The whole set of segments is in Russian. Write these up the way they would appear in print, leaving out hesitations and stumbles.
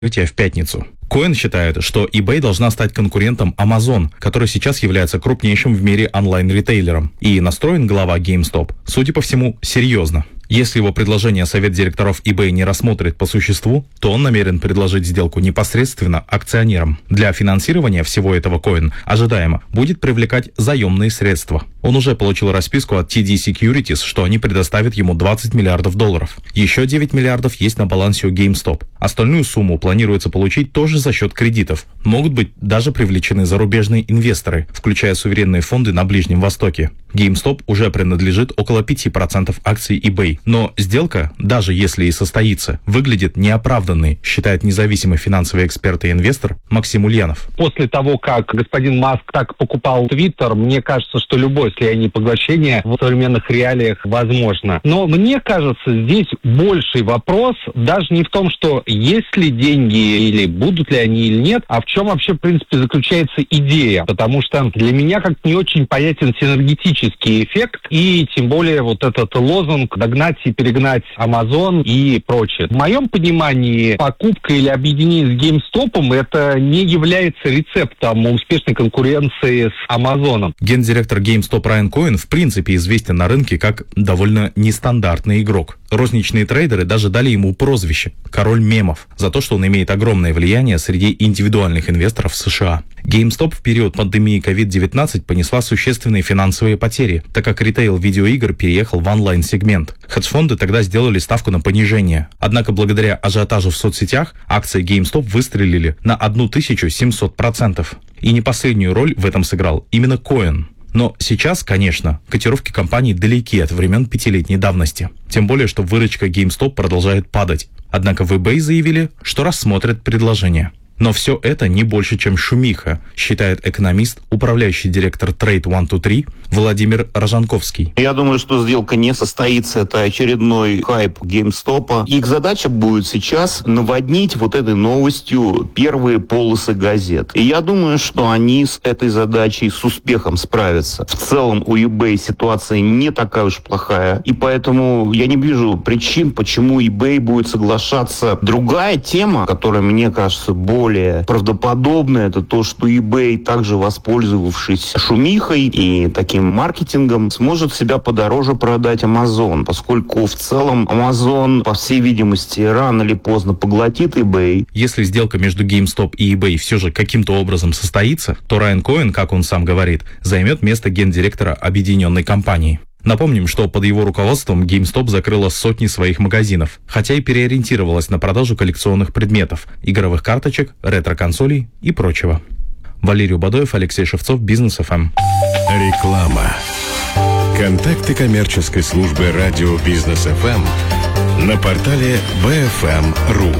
в пятницу. Коэн считает, что eBay должна стать конкурентом Amazon, который сейчас является крупнейшим в мире онлайн-ритейлером. И настроен глава GameStop, судя по всему, серьезно. Если его предложение совет директоров eBay не рассмотрит по существу, то он намерен предложить сделку непосредственно акционерам. Для финансирования всего этого Коэн, ожидаемо, будет привлекать заемные средства. Он уже получил расписку от TD Securities, что они предоставят ему $20 миллиардов. Еще 9 миллиардов есть на балансе у GameStop. Остальную сумму планируется получить тоже за счет кредитов. Могут быть даже привлечены зарубежные инвесторы, включая суверенные фонды на Ближнем Востоке. GameStop уже принадлежит около 5% акций eBay. Но сделка, даже если и состоится, выглядит неоправданной, считает независимый финансовый эксперт и инвестор Максим Ульянов. После того, как господин Маск так покупал Twitter, мне кажется, что любое слияние и поглощение в современных реалиях возможно. Но мне кажется, здесь больший вопрос даже не в том, что есть ли деньги или будут ли они или нет, а в чем вообще, в принципе, заключается идея. Потому что для меня как-то не очень понятен синергетический эффект и тем более вот этот лозунг «догнать и перегнать Amazon» и прочее. В моем понимании покупка или объединение с GameStop это не является рецептом успешной конкуренции с Amazon. Гендиректор GameStop Райан Коэн в принципе известен на рынке как довольно нестандартный игрок. Розничные трейдеры даже дали ему прозвище «Король мемов» за то, что он имеет огромное влияние среди индивидуальных инвесторов в США. GameStop в период пандемии COVID-19 понесла существенные финансовые потери, так как ритейл видеоигр переехал в онлайн-сегмент. Хедж-фонды тогда сделали ставку на понижение. Однако благодаря ажиотажу в соцсетях акции GameStop выстрелили на 1700%. И не последнюю роль в этом сыграл именно Коэн. Но сейчас, конечно, котировки компании далеки от времен 5-летней давности. Тем более, что выручка GameStop продолжает падать. Однако в eBay заявили, что рассмотрят предложение. Но все это не больше, чем шумиха, считает экономист, управляющий директор Trade 123 Владимир Рожанковский. Я думаю, что сделка не состоится. Это очередной хайп GameStop. Их задача будет сейчас наводнить вот этой новостью первые полосы газет. И я думаю, что они с этой задачей с успехом справятся. В целом у eBay ситуация не такая уж плохая. И поэтому я не вижу причин, почему eBay будет соглашаться. Другая тема, которая, мне кажется, более правдоподобно, это то, что eBay, также воспользовавшись шумихой и таким маркетингом, сможет себя подороже продать Amazon, поскольку в целом Amazon, по всей видимости, рано или поздно поглотит eBay. Если сделка между GameStop и eBay все же каким-то образом состоится, то Райан Коэн, как он сам говорит, займет место гендиректора объединенной компании. Напомним, что под его руководством GameStop закрыла сотни своих магазинов, хотя и переориентировалась на продажу коллекционных предметов, игровых карточек, ретро-консолей и прочего. Валерий Бадоев, Алексей Шевцов, Бизнес ФМ. Реклама. Контакты коммерческой службы радио Бизнес ФМ на портале bfm.ru.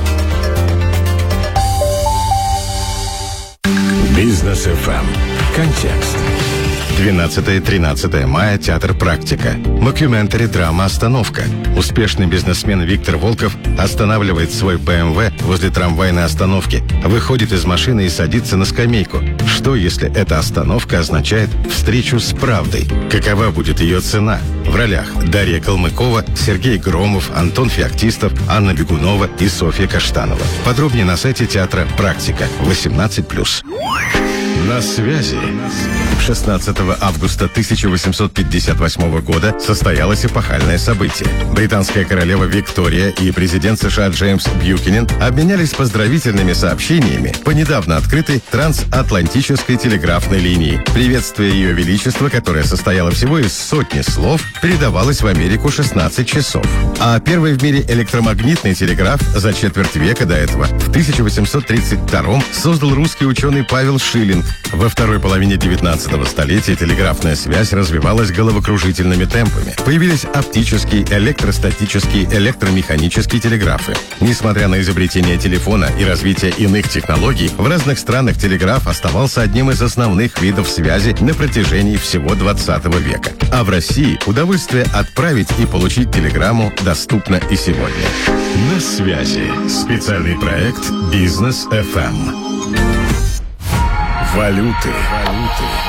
Бизнес ФМ. Контекст. 12-13 мая, театр «Практика». Мокюментари драма «Остановка». Успешный бизнесмен Виктор Волков останавливает свой БМВ возле трамвайной остановки, выходит из машины и садится на скамейку. Что, если эта остановка означает встречу с правдой? Какова будет ее цена? В ролях Дарья Калмыкова, Сергей Громов, Антон Феоктистов, Анна Бегунова и Софья Каштанова. Подробнее на сайте театра «Практика». 18+. На связи. 16 августа 1858 года состоялось эпохальное событие. Британская королева Виктория и президент США Джеймс Бьюкенен обменялись поздравительными сообщениями по недавно открытой трансатлантической телеграфной линии. Приветствие Ее Величества, которое состояло всего из сотни слов, передавалось в Америку 16 часов. А первый в мире электромагнитный телеграф за четверть века до этого в 1832 создал русский ученый Павел Шиллинг. Во второй половине 19 столетия телеграфная связь развивалась головокружительными темпами. Появились оптические, электростатические, электромеханические телеграфы. Несмотря на изобретение телефона и развитие иных технологий, в разных странах телеграф оставался одним из основных видов связи на протяжении всего 20 века. А в России удовольствие отправить и получить телеграмму доступно и сегодня. На связи. Специальный проект «Бизнес ФМ». Валюты.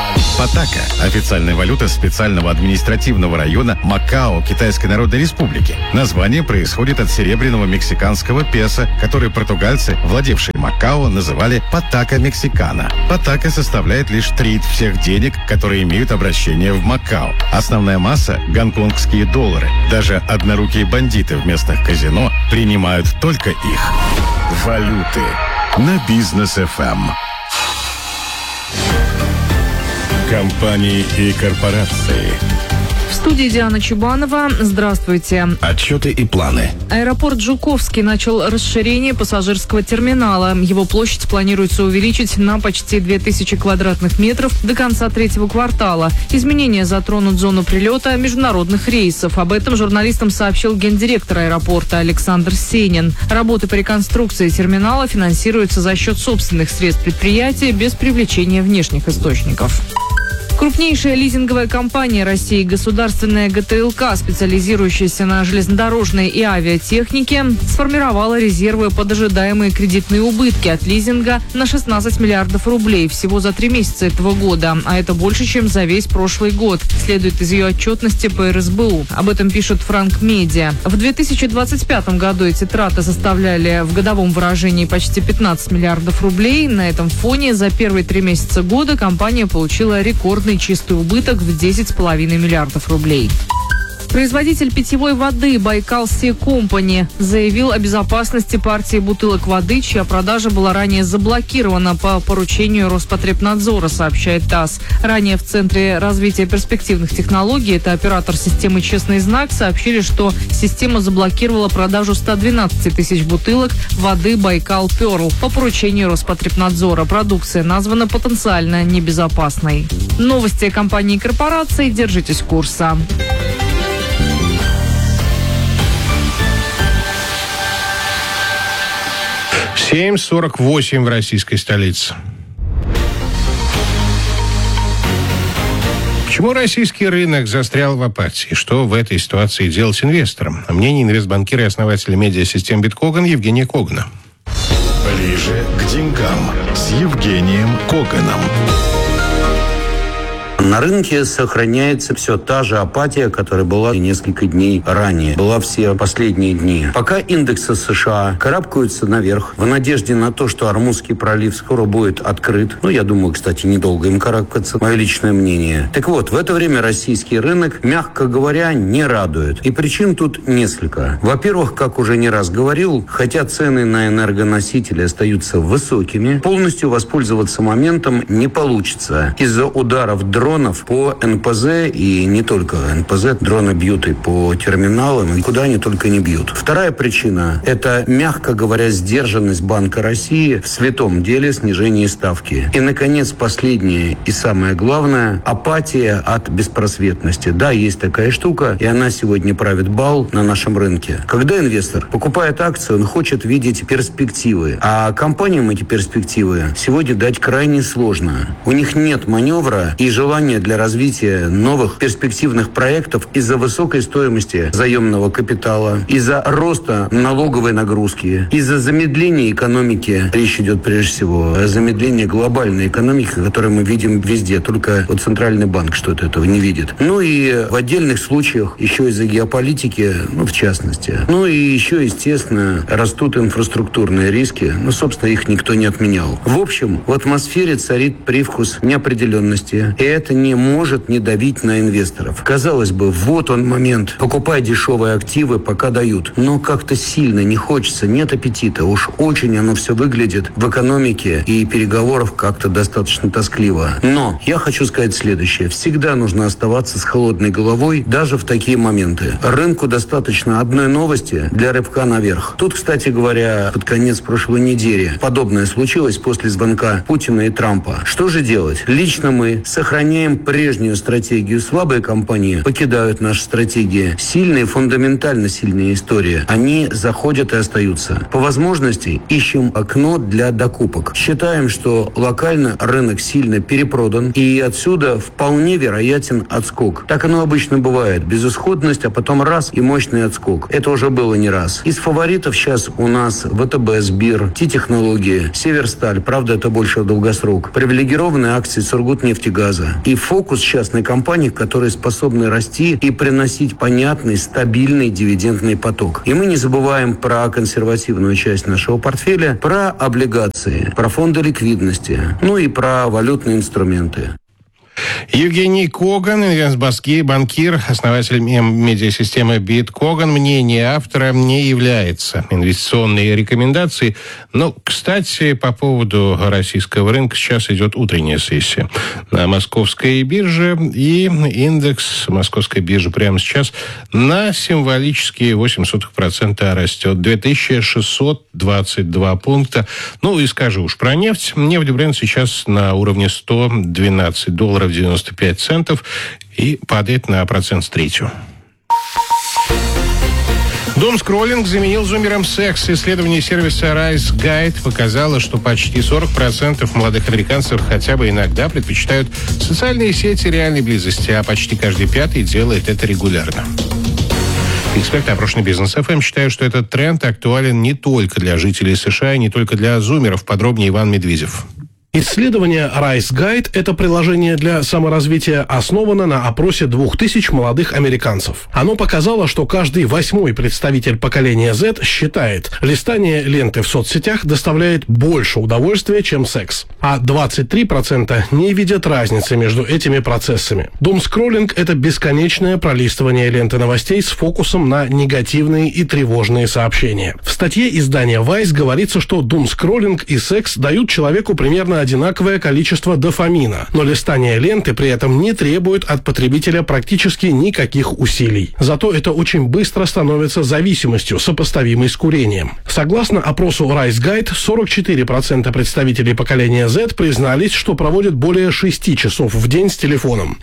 Патака – официальная валюта специального административного района Макао Китайской Народной Республики. Название происходит от серебряного мексиканского песо, который португальцы, владевшие Макао, называли «патака мексикана». Патака составляет лишь треть всех денег, которые имеют обращение в Макао. Основная масса – гонконгские доллары. Даже однорукие бандиты в местных казино принимают только их. Валюты на Бизнес FM. Компании и корпорации. В студии Диана Чубанова. Здравствуйте. Отчеты и планы. Аэропорт Жуковский начал расширение пассажирского терминала. Его площадь планируется увеличить на почти 2000 квадратных метров до конца третьего квартала. Изменения затронут зону прилета международных рейсов. Об этом журналистам сообщил гендиректор аэропорта Александр Сенин. Работы по реконструкции терминала финансируются за счет собственных средств предприятия без привлечения внешних источников. Крупнейшая лизинговая компания России, государственная ГТЛК, специализирующаяся на железнодорожной и авиатехнике, сформировала резервы под ожидаемые кредитные убытки от лизинга на 16 миллиардов рублей всего за 3 месяца этого года, а это больше, чем за весь прошлый год, следует из ее отчетности по РСБУ. Об этом пишут Франк Медиа. В 2025 году эти траты составляли в годовом выражении почти 15 миллиардов рублей. На этом фоне за первые 3 месяца года компания получила рекордный чистый убыток в 10,5 миллиардов рублей. Производитель питьевой воды «Байкал Си Компани» заявил о безопасности партии бутылок воды, чья продажа была ранее заблокирована по поручению Роспотребнадзора, сообщает ТАСС. Ранее в Центре развития перспективных технологий, это оператор системы «Честный знак», сообщили, что система заблокировала продажу 112 тысяч бутылок воды «Байкал Перл» по поручению Роспотребнадзора. Продукция названа потенциально небезопасной. Новости компании и корпораций. Держитесь курса. 7:48 в российской столице. Почему российский рынок застрял в апатии? Что в этой ситуации делать инвесторам? Мнение инвестбанкира и основателя медиасистем «Биткоган» Евгения Когана. Ближе к деньгам с Евгением Коганом. На рынке сохраняется все та же апатия, которая была несколько дней ранее. Была все последние дни. Пока индексы США карабкаются наверх в надежде на то, что Ормузский пролив скоро будет открыт. Я думаю, кстати, недолго им карабкаться. Мое личное мнение. Так вот, в это время российский рынок, мягко говоря, не радует. И причин тут несколько. Во-первых, как уже не раз говорил, хотя цены на энергоносители остаются высокими, полностью воспользоваться моментом не получится. Из-за ударов дронов по НПЗ, и не только НПЗ, дроны бьют и по терминалам, и куда они только не бьют. Вторая причина – это, мягко говоря, сдержанность Банка России в святом деле снижения ставки. И, наконец, последнее и самое главное – апатия от беспросветности. Да, есть такая штука, и она сегодня правит бал на нашем рынке. Когда инвестор покупает акцию, он хочет видеть перспективы, а компаниям эти перспективы сегодня дать крайне сложно. У них нет маневра и желания для развития новых перспективных проектов из-за высокой стоимости заемного капитала, из-за роста налоговой нагрузки, из-за замедления экономики. Речь идет прежде всего о замедлении глобальной экономики, которую мы видим везде. Только Центральный банк что-то этого не видит. И в отдельных случаях еще из-за геополитики, в частности. И еще, естественно, растут инфраструктурные риски. Собственно, их никто не отменял. В общем, в атмосфере царит привкус неопределенности. И это не может не давить на инвесторов. Казалось бы, вот он момент. Покупай дешевые активы, пока дают. Но как-то сильно не хочется, нет аппетита. Уж очень оно все выглядит в экономике и переговоров как-то достаточно тоскливо. Но я хочу сказать следующее. Всегда нужно оставаться с холодной головой, даже в такие моменты. Рынку достаточно одной новости для рывка наверх. Тут, кстати говоря, под конец прошлой недели подобное случилось после звонка Путина и Трампа. Что же делать? Лично мы сохраняем прежнюю стратегию. Слабые компании покидают наши стратегии. Сильные, фундаментально сильные истории, они заходят и остаются. По возможности ищем окно для докупок. Считаем, что локально рынок сильно перепродан, и отсюда вполне вероятен отскок. Так оно обычно бывает. Безысходность, а потом раз и мощный отскок. Это уже было не раз. Из фаворитов сейчас у нас ВТБ, Сбир, Ти-технологии, Северсталь. Правда, это больше в долгосрок. Привилегированные акции Сургутнефтегаза. И и фокус частной компании, которые способны расти и приносить понятный, стабильный дивидендный поток. И мы не забываем про консервативную часть нашего портфеля, про облигации, про фонды ликвидности, ну и про валютные инструменты. Евгений Коган, инвестбанкир, основатель медиасистемы BitKogan. Мнение автора не является инвестиционной рекомендацией. Но, кстати, по поводу российского рынка сейчас идет утренняя сессия на московской бирже. И индекс московской биржи прямо сейчас на символические 0,08% растет. 2622 пункта. Ну и скажу уж про нефть. Нефть Брент сейчас на уровне $112.95 и падает на 1,3%. Думскроллинг заменил зумером секс. Исследование сервиса Rise Guide показало, что почти 40% молодых американцев хотя бы иногда предпочитают социальные сети реальной близости, а почти каждый пятый делает это регулярно. Эксперты опрошенной Бизнес ФМ считают, что этот тренд актуален не только для жителей США и не только для зумеров. Подробнее Иван Медведев. Исследование Rise Guide – это приложение для саморазвития, основано на опросе 2000 молодых американцев. Оно показало, что каждый 8-й представитель поколения Z считает, листание ленты в соцсетях доставляет больше удовольствия, чем секс. А 23% не видят разницы между этими процессами. Думскроллинг – это бесконечное пролистывание ленты новостей с фокусом на негативные и тревожные сообщения. В статье издания Vice говорится, что думскроллинг и секс дают человеку примерно одинаковое количество дофамина, но листание ленты при этом не требует от потребителя практически никаких усилий. Зато это очень быстро становится зависимостью, сопоставимой с курением. Согласно опросу Rise Guide, 44% представителей поколения Z признались, что проводят более 6 часов в день с телефоном.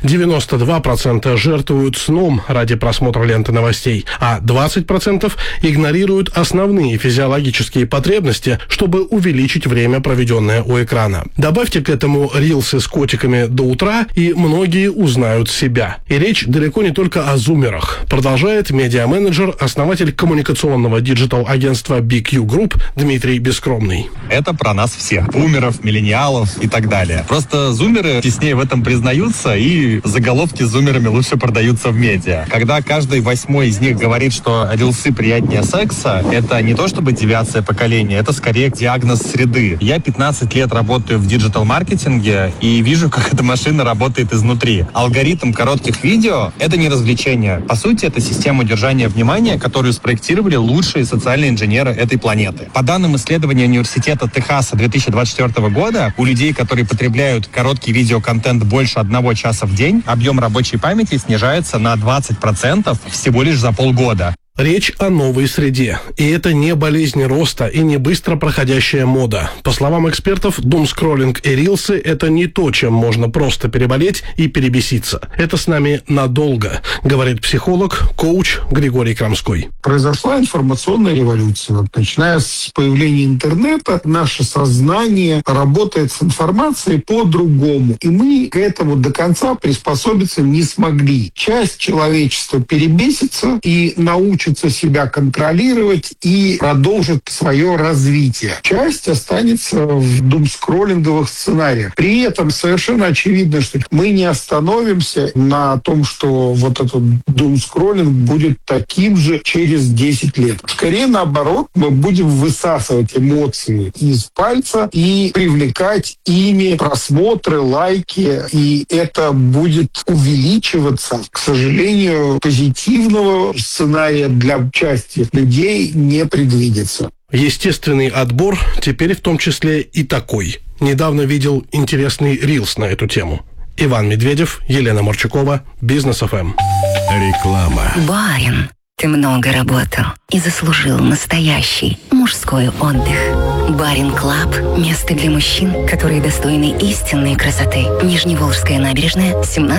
92% жертвуют сном ради просмотра ленты новостей, а 20% игнорируют основные физиологические потребности, чтобы увеличить время, проведенное у экрана. Добавьте к этому рилсы с котиками до утра, и многие узнают себя. И речь далеко не только о зумерах. Продолжает медиа-менеджер, основатель коммуникационного диджитал-агентства BQ Group Дмитрий Бескромный. Это про нас всех. Бумеров, миллениалов и так далее. Просто зумеры теснее в этом признаются, и заголовки с зумерами лучше продаются в медиа. Когда каждый 8-й из них говорит, что рилсы приятнее секса, это не то чтобы девиация поколения, это скорее диагноз среды. Я 15 лет работаю в диджитал-маркетинге и вижу, как эта машина работает изнутри. Алгоритм коротких видео — это не развлечение. По сути, это система удержания внимания, которую спроектировали лучшие социальные инженеры этой планеты. По данным исследования Университета Техаса 2024 года, у людей, которые потребляют короткий видеоконтент больше 1 часа в день, объем рабочей памяти снижается на 20% всего лишь за полгода. Речь о новой среде. И это не болезнь роста и не быстро проходящая мода. По словам экспертов, думскроллинг и рилсы – это не то, чем можно просто переболеть и перебеситься. Это с нами надолго, говорит психолог, коуч Григорий Крамской. Произошла информационная революция. Начиная с появления интернета, наше сознание работает с информацией по-другому. И мы к этому до конца приспособиться не смогли. Часть человечества перебесится и научится себя контролировать и продолжит свое развитие. Часть останется в думскроллинговых сценариях. При этом совершенно очевидно, что мы не остановимся на том, что вот этот думскроллинг будет таким же через 10 лет. Скорее наоборот, мы будем высасывать эмоции из пальца и привлекать ими просмотры, лайки, и это будет увеличиваться. К сожалению, позитивного сценария для части людей не предвидится. Естественный отбор теперь в том числе и такой. Недавно видел интересный рилс на эту тему. Иван Медведев, Елена Морчакова, Бизнес ФМ. Реклама. Барин, ты много работал и заслужил настоящий мужской отдых. Барин Клаб – место для мужчин, которые достойны истинной красоты. Нижневолжская набережная,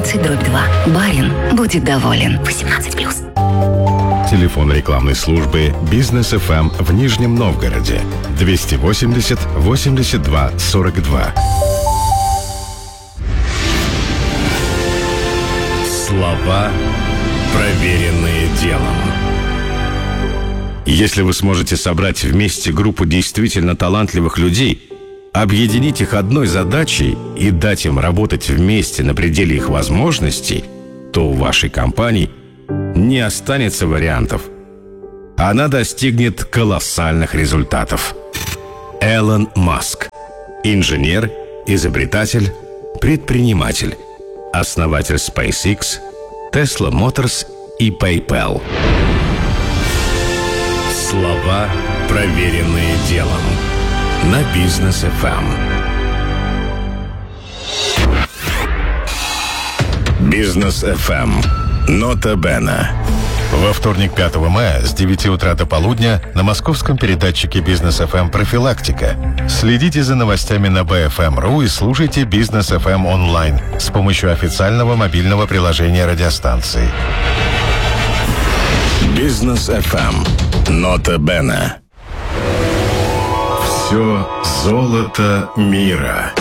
17/2. Барин будет доволен. 18+. Телефон рекламной службы «Бизнес ФМ» в Нижнем Новгороде 280 82 42. Слова, проверенные делом. Если вы сможете собрать вместе группу действительно талантливых людей, объединить их одной задачей и дать им работать вместе на пределе их возможностей, то у вашей компании не останется вариантов. Она достигнет колоссальных результатов. Элон Маск. Инженер, изобретатель, предприниматель. Основатель SpaceX, Tesla Motors и PayPal. Слова, проверенные делом. На Бизнес FM. Бизнес FM. Нота Бена. Во вторник, 5 мая, с 9 утра до полудня на московском передатчике Бизнес FM «Профилактика». Следите за новостями на BFM.ru и слушайте Бизнес FM онлайн с помощью официального мобильного приложения радиостанции. Бизнес FM. Нота Бена. Все золото мира.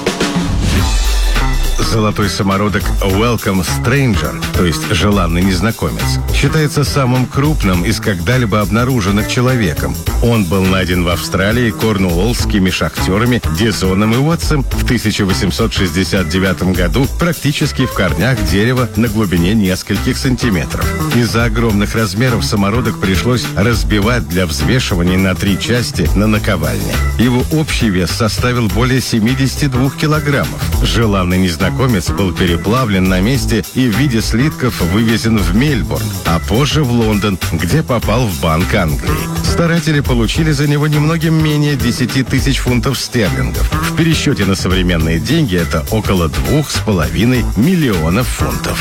Золотой самородок Welcome Stranger, то есть желанный незнакомец, считается самым крупным из когда-либо обнаруженных человеком. Он был найден в Австралии корнуоллскими шахтерами Дизоном и Уотсом в 1869 году практически в корнях дерева на глубине нескольких сантиметров. Из-за огромных размеров самородок пришлось разбивать для взвешивания на 3 части на наковальне. Его общий вес составил более 72 килограммов. Желанный незнакомец был переплавлен на месте и в виде слитков вывезен в Мельбурн, а позже в Лондон, где попал в Банк Англии. Старатели получили за него немногим менее 10 тысяч фунтов стерлингов. В пересчете на современные деньги это около 2,5 миллионов фунтов.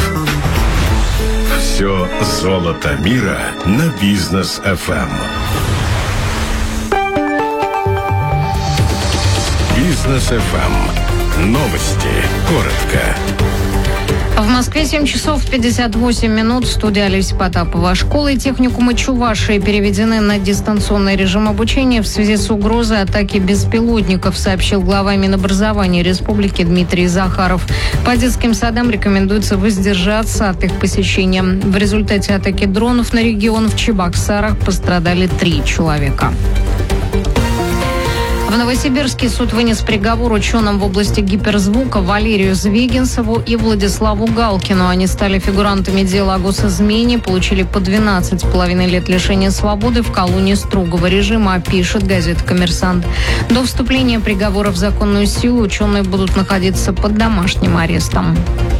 Все золото мира на Бизнес FM. Бизнес FM. Новости. Коротко. В Москве 7 часов 58 минут. В студии Олеся Потапова. Школы и техникумы Чувашии переведены на дистанционный режим обучения в связи с угрозой атаки беспилотников, сообщил глава Минобразования Республики Дмитрий Захаров. По детским садам рекомендуется воздержаться от их посещения. В результате атаки дронов на регион в Чебоксарах пострадали 3 человека. В Новосибирске суд вынес приговор ученым в области гиперзвука Валерию Звегинцеву и Владиславу Галкину. Они стали фигурантами дела о госизмене, получили по 12,5 лет лишения свободы в колонии строгого режима, пишет газета «Коммерсант». До вступления приговора в законную силу ученые будут находиться под домашним арестом.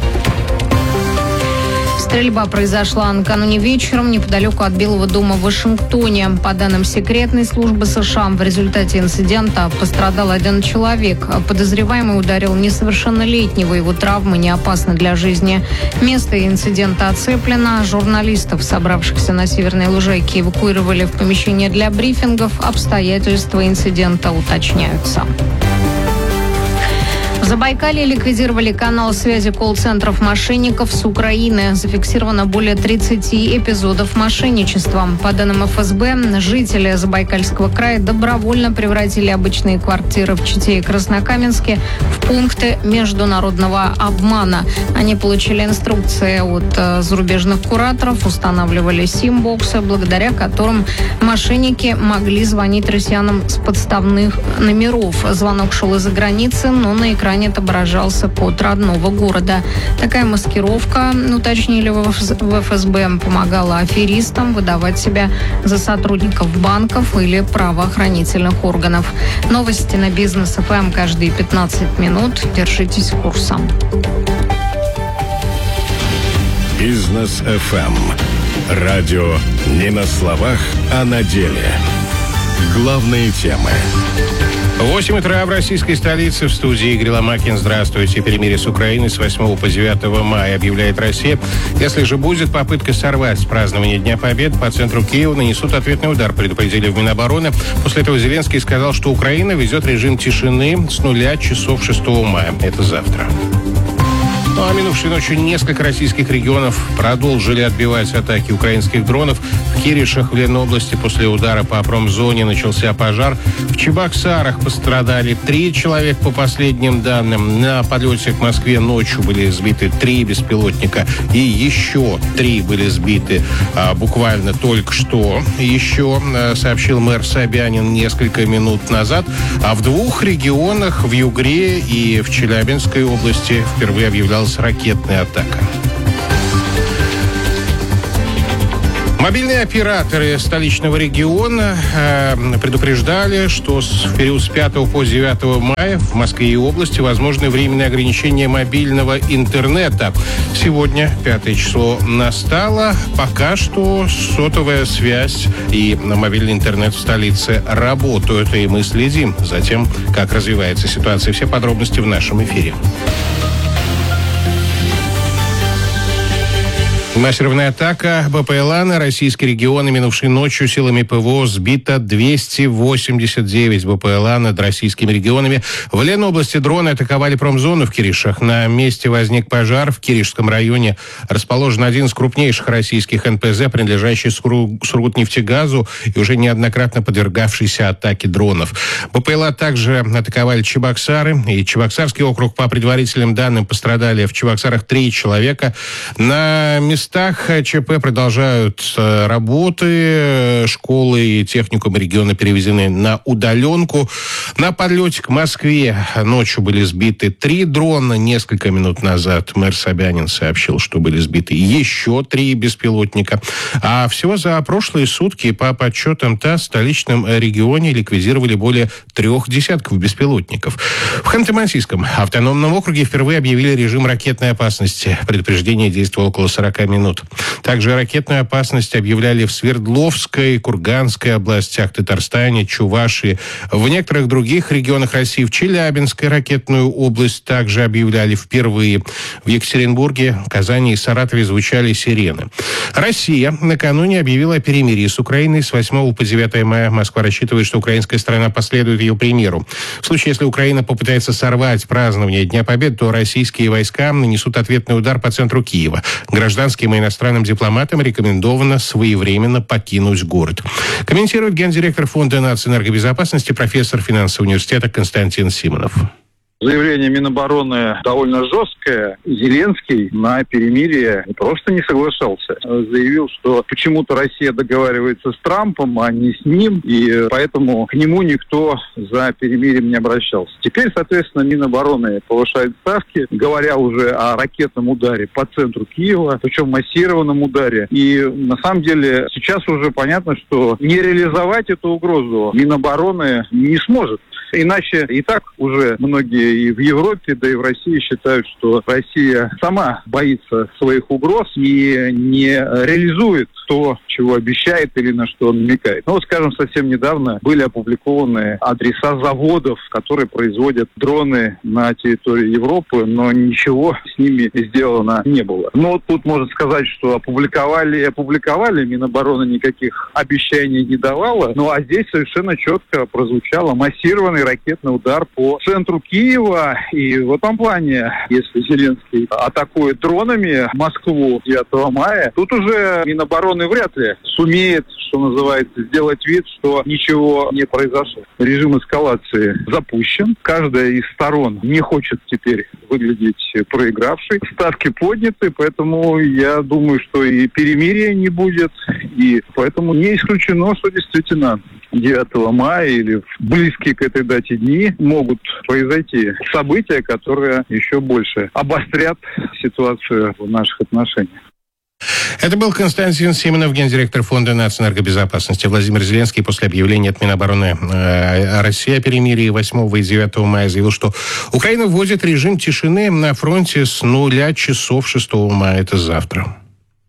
Стрельба произошла накануне вечером неподалеку от Белого дома в Вашингтоне. По данным секретной службы США, в результате инцидента пострадал 1 человек. Подозреваемый ударил несовершеннолетнего. Его травмы не опасны для жизни. Место инцидента оцеплено. Журналистов, собравшихся на Северной Лужайке, эвакуировали в помещение для брифингов. Обстоятельства инцидента уточняются. В Забайкалье ликвидировали канал связи колл-центров мошенников с Украины. Зафиксировано более 30 эпизодов мошенничества. По данным ФСБ, жители Забайкальского края добровольно превратили обычные квартиры в Чите и Краснокаменске в пункты международного обмана. Они получили инструкции от зарубежных кураторов, устанавливали сим-боксы, благодаря которым мошенники могли звонить россиянам с подставных номеров. Звонок шел из-за границы, но на экране отображался код родного города. Такая маскировка, уточнили в ФСБ, помогала аферистам выдавать себя за сотрудников банков или правоохранительных органов. Новости на Бизнес FM каждые 15 минут. Держитесь курса. Бизнес FM. Радио не на словах, а на деле. Главные темы. 8 утра в российской столице. В студии Игорь Ломакин. Здравствуйте. Перемирие с Украиной с 8 по 9 мая, объявляет Россия. Если же будет попытка сорвать празднование Дня Победы, по центру Киева нанесут ответный удар, предупредили в Минобороны. После этого Зеленский сказал, что Украина ведет режим тишины с 0 часов 6 мая. Это завтра. Ну а минувшей ночью несколько российских регионов продолжили отбивать атаки украинских дронов. В Киришах, в Ленобласти, после удара по промзоне начался пожар. В Чебоксарах пострадали 3 человека по последним данным. На подлете к Москве ночью были сбиты 3 беспилотника. И еще 3 были сбиты буквально только что. Еще сообщил мэр Собянин несколько минут назад. А в 2 регионах, в Югре и в Челябинской области, впервые объявлялась ракетная атака. Мобильные операторы столичного региона предупреждали, что в период с 5 по 9 мая в Москве и области возможны временные ограничения мобильного интернета. Сегодня, 5 число, настало. Пока что сотовая связь и мобильный интернет в столице работают. И мы следим за тем, как развивается ситуация. Все подробности в нашем эфире. Массированная атака БПЛА на российские регионы. Минувшей ночью силами ПВО сбито 289 БПЛА над российскими регионами. В Ленобласти дроны атаковали промзону в Киришах. На месте возник пожар. В Киришском районе расположен один из крупнейших российских НПЗ, принадлежащий Сургутнефтегазу и уже неоднократно подвергавшийся атаке дронов. БПЛА также атаковали Чебоксары и Чебоксарский округ. По предварительным данным, пострадали в Чебоксарах 3 человека. На местах ЧП продолжают работы. Школы и техникумы региона перевезены на удаленку. На подлете к Москве ночью были сбиты 3 дрона. Несколько минут назад мэр Собянин сообщил, что были сбиты еще 3 беспилотника. А всего за прошлые сутки, по подсчетам ТАСС, в столичном регионе ликвидировали более 3 десятков беспилотников. В Ханты-Мансийском автономном округе впервые объявили режим ракетной опасности. Предупреждение действовало около 40 минут. Также ракетную опасность объявляли в Свердловской, Курганской областях, Татарстане, Чувашии. В некоторых других регионах России, в Челябинской ракетную область также объявляли впервые. В Екатеринбурге, Казани и Саратове звучали сирены. Россия накануне объявила о перемирии с Украиной. С 8 по 9 мая Москва рассчитывает, что украинская сторона последует ее примеру. В случае, если Украина попытается сорвать празднование Дня Победы, то российские войска нанесут ответный удар по центру Киева. Гражданским и иностранным дипломатам рекомендовано своевременно покинуть город. Комментирует гендиректор Фонда нацэнергобезопасности, профессор финансового университета Константин Симонов. Заявление Минобороны довольно жесткое. Зеленский на перемирие просто не соглашался. Заявил, что почему-то Россия договаривается с Трампом, а не с ним, и поэтому к нему никто за перемирием не обращался. Теперь, соответственно, Минобороны повышает ставки, говоря уже о ракетном ударе по центру Киева, причем массированном ударе. И на самом деле сейчас уже понятно, что не реализовать эту угрозу Минобороны не сможет. Иначе и так уже многие и в Европе, да и в России считают, что Россия сама боится своих угроз и не реализует то, чего обещает или на что намекает. Ну вот, скажем, совсем недавно были опубликованы адреса заводов, которые производят дроны на территории Европы, но ничего с ними сделано не было. Но вот тут можно сказать, что опубликовали, Минобороны никаких обещаний не давала, ну а здесь совершенно четко прозвучало массированный ракетный удар по центру Киева. И в этом плане, если Зеленский атакует дронами Москву 9 мая, тут уже Минобороны вряд ли сумеет, что называется, сделать вид, что ничего не произошло. Режим эскалации запущен. Каждая из сторон не хочет теперь выглядеть проигравшей. Ставки подняты, поэтому я думаю, что и перемирия не будет. И поэтому не исключено, что действительно 9 мая или в близкие к этой дате дни могут произойти события, которые еще больше обострят ситуацию в наших отношениях. Это был Константин Симонов, гендиректор Фонда нацэнергобезопасности. Владимир Зеленский после объявления от Минобороны России о перемирии 8 и 9 мая заявил, что Украина вводит режим тишины на фронте с 0 часов 6 мая. Это завтра.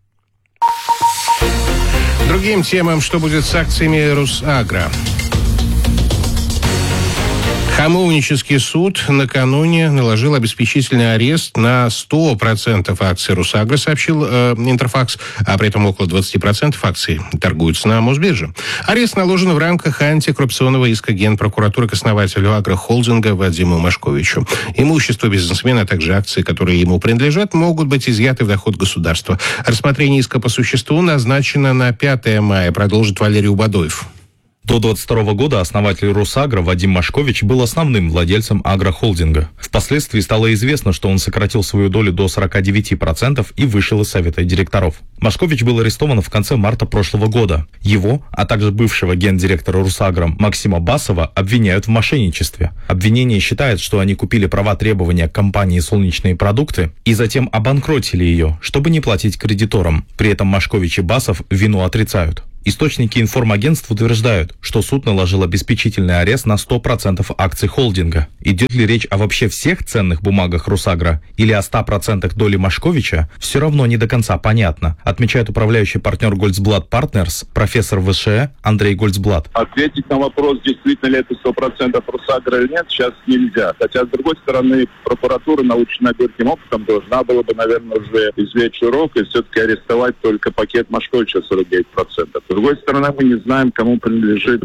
Другим темам, что будет с акциями Русагро. Хамовнический суд накануне наложил обеспечительный арест на 100% акций «Русагра», сообщил Интерфакс, а при этом около 20% акций торгуются на Мосбирже. Арест наложен в рамках антикоррупционного иска Генпрокуратуры к основателю агрохолдинга Вадиму Машковичу. Имущество бизнесмена, а также акции, которые ему принадлежат, могут быть изъяты в доход государства. Рассмотрение иска по существу назначено на 5 мая, продолжит Валерий Убадоев. До 22 года основатель «Русагра» Вадим Машкович был основным владельцем агрохолдинга. Впоследствии стало известно, что он сократил свою долю до 49% и вышел из совета директоров. Машкович был арестован в конце марта прошлого года. Его, а также бывшего гендиректора «Русагра» Максима Басова обвиняют в мошенничестве. Обвинение считает, что они купили права требования к компании «Солнечные продукты» и затем обанкротили ее, чтобы не платить кредиторам. При этом Машкович и Басов вину отрицают. Источники информагентств утверждают, что суд наложил обеспечительный арест на 100% акций холдинга. Идет ли речь о вообще всех ценных бумагах «Русагра» или о 100% доли Машковича, все равно не до конца понятно, отмечает управляющий партнер Гольцблат Партнерс, профессор ВШЭ Андрей Гольцблат. Ответить на вопрос, действительно ли это 100% «Русагра» или нет, сейчас нельзя. Хотя, с другой стороны, прокуратура, наученная горьким опытом, должна была бы, наверное, уже извлечь урок и все-таки арестовать только пакет Машковича 49%. С другой стороны, мы не знаем, кому принадлежит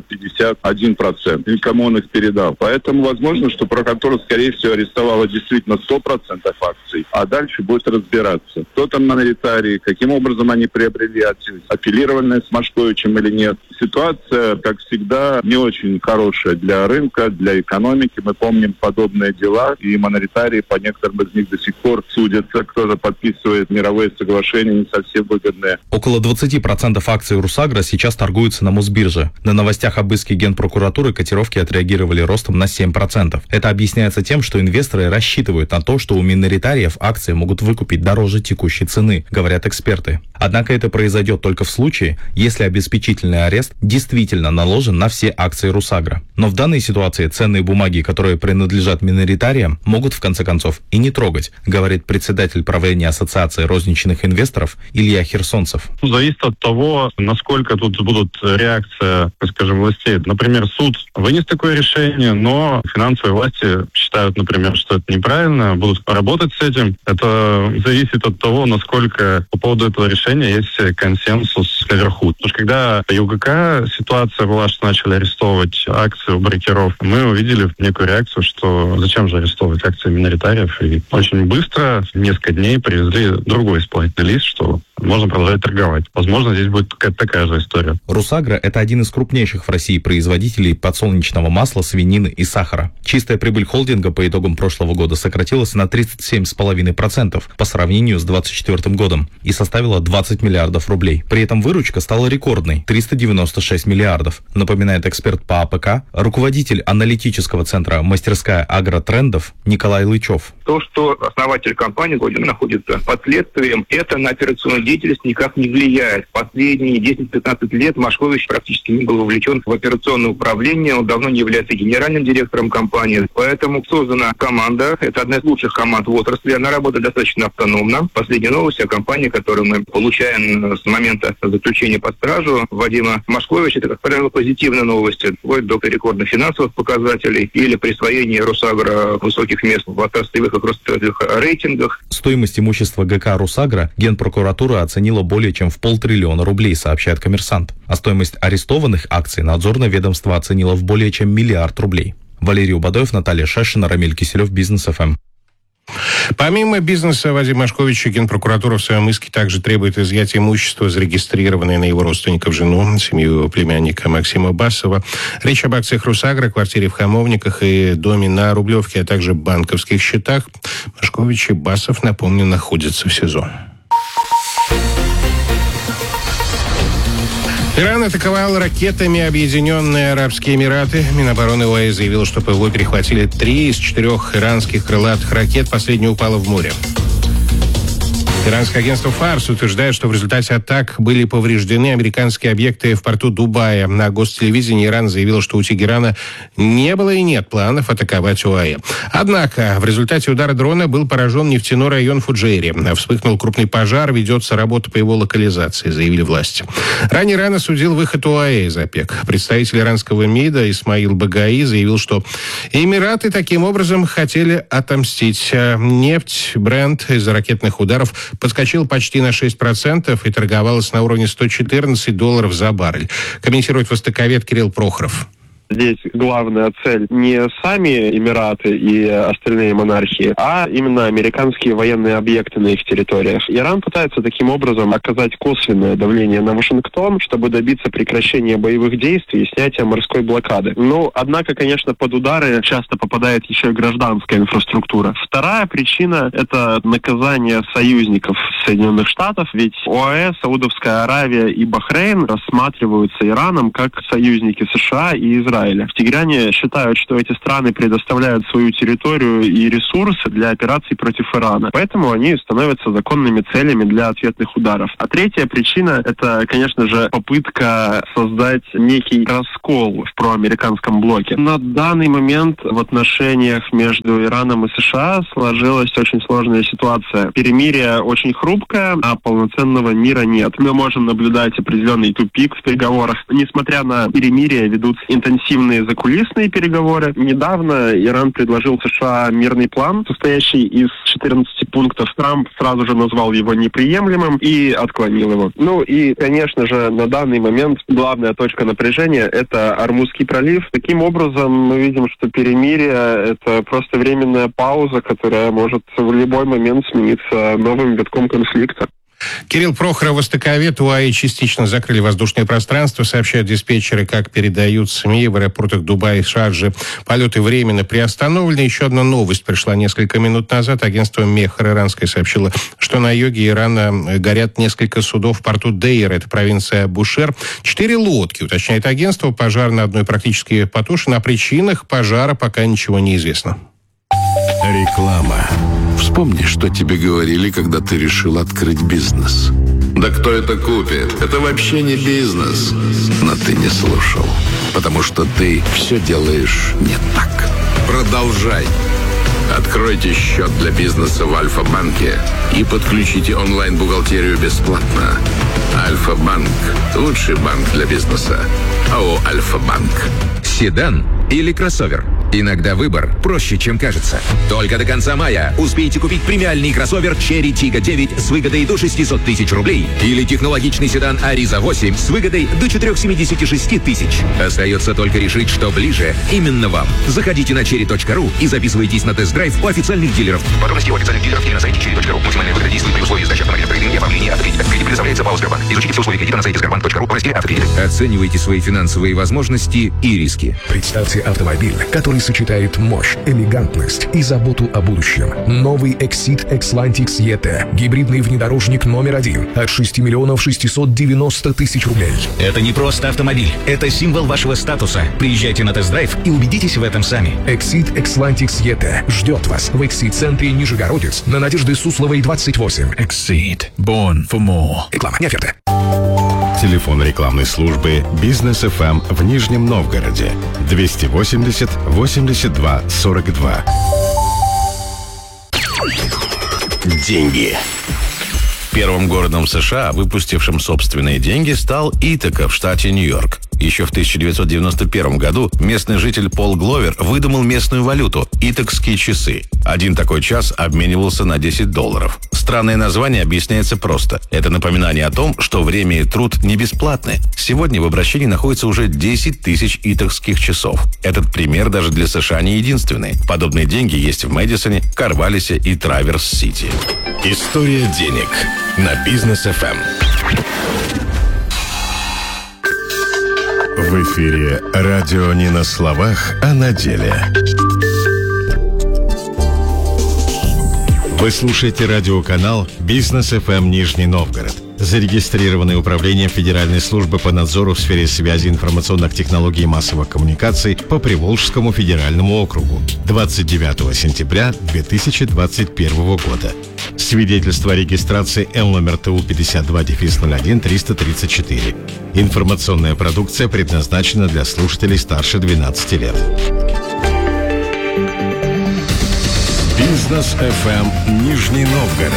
51% и кому он их передал. Поэтому возможно, что прокуратура, скорее всего, арестовала действительно 100% акций, а дальше будет разбираться, кто там миноритарии, каким образом они приобрели акции, аффилированные с Машковичем или нет. Ситуация, как всегда, не очень хорошая для рынка, для экономики. Мы помним подобные дела, и миноритарии по некоторым из них до сих пор судятся, кто же подписывает мировые соглашения не совсем выгодные. Около 20% акций «Русагра» сейчас торгуются на Мосбирже. На новостях об иске Генпрокуратуры котировки отреагировали ростом на 7%. Это объясняется тем, что инвесторы рассчитывают на то, что у миноритариев акции могут выкупить дороже текущей цены, говорят эксперты. Однако это произойдет только в случае, если обеспечительный арест действительно наложен на все акции «Русагра». Но в данной ситуации ценные бумаги, которые принадлежат миноритариям, могут в конце концов и не трогать, говорит председатель правления Ассоциации розничных инвесторов Илья Херсонцев. Зависит от того, насколько тут будут реакции, скажем, властей. Например, суд вынес такое решение, но финансовые власти считают, например, что это неправильно, будут работать с этим. Это зависит от того, насколько по поводу этого решения есть консенсус наверху. Потому что когда по ЮГК ситуация была, что начали арестовывать акции у брокеров, мы увидели некую реакцию, что зачем же арестовывать акции миноритариев. И очень быстро, несколько дней, привезли другой исполнительный лист, что можно продолжать торговать. Возможно, здесь будет какая-то такая же история. «Русагра» — это один из крупнейших в России производителей подсолнечного масла, свинины и сахара. Чистая прибыль холдинга по итогам прошлого года сократилась на 37,5% по сравнению с 2024 годом и составила 20 миллиардов рублей. При этом выручка стала рекордной — 396 миллиардов, напоминает эксперт по АПК, руководитель аналитического центра «Мастерская агротрендов» Николай Лычев. То, что основатель компании находится под следствием, это на операционную деятельность никак не влияет. Последние 10-15 лет Машкович практически не был вовлечен в операционное управление, он давно не является генеральным директором компании, поэтому создана команда, это одна из лучших команд в отрасли, она работает достаточно автономно. Последняя новость о компании, которую мы получаем с момента заключения под стражу Вадима Машковича, это, как правило, позитивные новости, вплоть до рекордных финансовых показателей или присвоения «Русагра» высоких мест в отраслевых и кросс-отраслевых рейтингах. Стоимость имущества ГК «Русагра» Генпрокуратура оценила более чем в 500 миллиона рублей, сообщает «Коммерсант». А стоимость арестованных акций надзорное ведомство оценило в более чем 1 миллиард рублей. Валерий Убадоев, Наталья Шашина, Рамиль Киселев, Бизнес ФМ. Помимо бизнеса Вадима Машковича, Генпрокуратура в своем иске также требует изъятия имущества, зарегистрированное на его родственников, жену, семью его племянника Максима Басова. Речь об акциях «Русагра», квартире в Хамовниках и доме на Рублевке, а также банковских счетах. Машкович и Басов, напомню, находятся в СИЗО. Иран атаковал ракетами Объединенные Арабские Эмираты. Минобороны ОАЭ заявило, что ПВО перехватили 3 из 4 иранских крылатых ракет. Последняя упала в море. Иранское агентство ФАРС утверждает, что в результате атак были повреждены американские объекты в порту Дубая. На гостелевидении Иран заявил, что у Тегерана не было и нет планов атаковать ОАЭ. Однако в результате удара дрона был поражен нефтяной район Фуджейри. Вспыхнул крупный пожар, ведется работа по его локализации, заявили власти. Ранее Иран осудил выход ОАЭ из ОПЕК. Представитель иранского МИДа Исмаил Багаи заявил, что Эмираты таким образом хотели отомстить. Нефть Брент из-за ракетных ударов подскочил почти на 6% и торговалась на уровне $114 за баррель. Комментирует востоковед Кирилл Прохоров. Здесь главная цель не сами Эмираты и остальные монархии, а именно американские военные объекты на их территориях. Иран пытается таким образом оказать косвенное давление на Вашингтон, чтобы добиться прекращения боевых действий и снятия морской блокады. Однако, конечно, под удары часто попадает еще и гражданская инфраструктура. Вторая причина – это наказание союзников Соединенных Штатов, ведь ОАЭ, Саудовская Аравия и Бахрейн рассматриваются Ираном как союзники США и Израиля. В Тегеране считают, что эти страны предоставляют свою территорию и ресурсы для операций против Ирана. Поэтому они становятся законными целями для ответных ударов. А третья причина – это, конечно же, попытка создать некий раскол в проамериканском блоке. На данный момент в отношениях между Ираном и США сложилась очень сложная ситуация. Перемирие очень хрупкое, а полноценного мира нет. Мы можем наблюдать определенный тупик в переговорах. Несмотря на перемирие, ведутся интенсивные закулисные переговоры. Недавно Иран предложил США мирный план, состоящий из 14 пунктов. Трамп сразу же назвал его неприемлемым и отклонил его. И, конечно же, на данный момент главная точка напряжения – это Ормузский пролив. Таким образом, мы видим, что перемирие – это просто временная пауза, которая может в любой момент смениться новым витком конфликта. Кирилл Прохоров, востоковед. ОАЭ частично закрыли воздушное пространство, сообщают диспетчеры, как передают СМИ. В аэропортах Дубая и Шарджи полеты временно приостановлены. Еще одна новость пришла несколько минут назад. Агентство Мехр иранское сообщило, что на юге Ирана горят несколько судов в порту Дейр, это провинция Бушер. 4 лодки, уточняет агентство. Пожар на одной практически потушен. О причинах пожара пока ничего не известно. Реклама. Вспомни, что тебе говорили, когда ты решил открыть бизнес. Да кто это купит? Это вообще не бизнес. Но ты не слушал, потому что ты все делаешь не так. Продолжай. Откройте счет для бизнеса в Альфа-банке и подключите онлайн-бухгалтерию бесплатно. Альфа-банк – лучший банк для бизнеса. АО «Альфа-банк». Седан или кроссовер? Иногда выбор проще, чем кажется. Только до конца мая успейте купить премиальный кроссовер Cherry Tiggo 9 с выгодой до 600 тысяч рублей или технологичный седан Ariza 8 с выгодой до 476 тысяч. Остается только решить, что ближе именно вам. Заходите на cherry.ru и записывайтесь на тест-драйв у официальных дилеров. Подробности у официальных дилеров или на сайте cherry.ru. Максимальная выгода действует при условии сдачи автомобиля в кредит и оформления автокредита. Кредит предоставляется ПАО «Сбербанк». Изучите все условия кредита на сайте sberbank.ru в разделе «Автокредит». Оценивайте свои финансовые возможности и риски. Представьте автомобиль, который сочетает мощь, элегантность и заботу о будущем. Новый Exit Xlantix ET. Гибридный внедорожник номер 1 от 6 690 000 рублей. Это не просто автомобиль, это символ вашего статуса. Приезжайте на тест-драйв и убедитесь в этом сами. Exit Xlantix ET ждет вас в Exit-центре Нижегородец на Надежды Сусловой 28. Exit. Born for more. Реклама, не оферта. Телефон рекламной службы «Бизнес ФМ» в Нижнем Новгороде 280 82 42. Деньги. Первым городом США, выпустившим собственные деньги, стал Итака в штате Нью-Йорк. Еще в 1991 году местный житель Пол Гловер выдумал местную валюту – итакские часы. Один такой час обменивался на $10. Странное название объясняется просто. Это напоминание о том, что время и труд не бесплатны. Сегодня в обращении находится уже 10 тысяч итакских часов. Этот пример даже для США не единственный. Подобные деньги есть в Мэдисоне, Корвалисе и Траверс-Сити. История денег на Бизнес ФМ. В эфире радио не на словах, а на деле. Вы слушаете радиоканал «Бизнес ФМ Нижний Новгород». зарегистрированное управлением Федеральной службы по надзору в сфере связи, информационных технологий и массовых коммуникаций по Приволжскому федеральному округу 29 сентября 2021 года. Свидетельство о регистрации Л номер ТУ 52-01-334. Информационная продукция предназначена для слушателей старше 12 лет. Бизнес FM Нижний Новгород.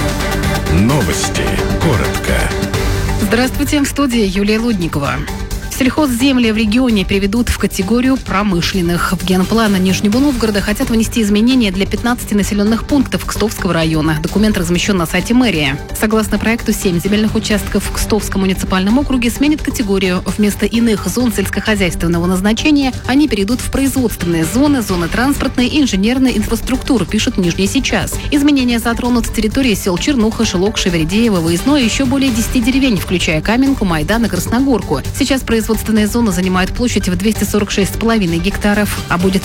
Новости. Коротко. Здравствуйте, в студии Юлия Лудникова. Сельхозземли в регионе переведут в категорию промышленных. В генплан Нижнего Новгорода хотят внести изменения для 15 населенных пунктов Кстовского района. Документ размещен на сайте мэрии. Согласно проекту, 7 земельных участков в Кстовском муниципальном округе сменят категорию. Вместо иных зон сельскохозяйственного назначения они перейдут в производственные зоны, зоны транспортной и инженерной инфраструктуры, пишет Нижний сейчас. Изменения затронут территории сел Чернуха, Шелок, Шеверидеево, Выездное и еще более 10 деревень, включая Каменку, Майдан и Красногорку. Сейчас производственные зоны занимают площадь в 246,5 гектаров, а будет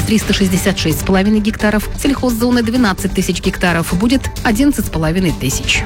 366,5 гектаров. Сельхоззоны 12 тысяч гектаров, будет 11,5 тысяч.